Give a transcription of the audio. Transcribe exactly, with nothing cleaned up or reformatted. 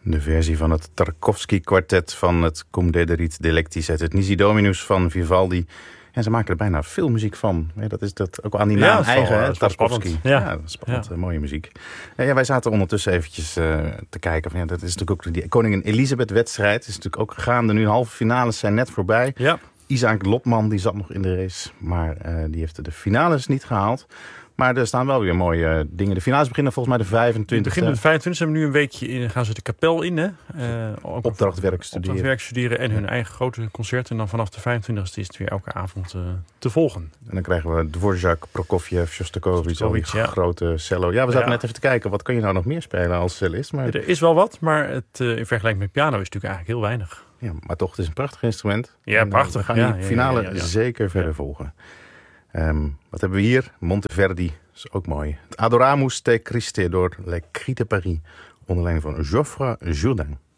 De versie van het Tarkovsky-kwartet van het Cum Dederit Delectis uit het Nisi Dominus van Vivaldi. En ze maken er bijna veel muziek van. Ja, dat is dat ook aan die naam ja, eigen, wel, hè, Tarkovsky. Ja, ja, dat is spannend. Ja. Uh, mooie muziek. Uh, ja, wij zaten ondertussen eventjes uh, te kijken. Van, ja, dat is natuurlijk ook die Koningin Elisabeth-wedstrijd. Is natuurlijk ook gaande. Nu de halve finales zijn net voorbij. Ja. Isaac Lopman die zat nog in de race, maar uh, die heeft de finales niet gehaald. Maar er staan wel weer mooie uh, dingen. De finales beginnen volgens mij de vijfentwintigste. Beginnen de vijfentwintigste. Hebben nu een weekje in, gaan ze de kapel in. Hè? Uh, opdrachtwerk studeren. Opdrachtwerk studeren en hun eigen grote concerten. En dan vanaf de vijfentwintigste is het weer elke avond uh, te volgen. En dan krijgen we Dvorak, Prokofjev, Shostakovich, al die ja. grote cello. Ja, we zaten ja. net even te kijken. Wat kun je nou nog meer spelen als cellist? Maar... Er is wel wat, maar het, uh, in vergelijking met piano is het natuurlijk eigenlijk heel weinig. Ja, maar toch, het is een prachtig instrument. Ja, en, prachtig. We gaan ja, die finale ja, ja, ja, ja. zeker verder ja. volgen. Um, wat hebben we hier? Monteverdi, dat is ook mooi. Het Adoramus te Christe door Le Cri de Paris, onder leiding van Geoffroy Jourdain.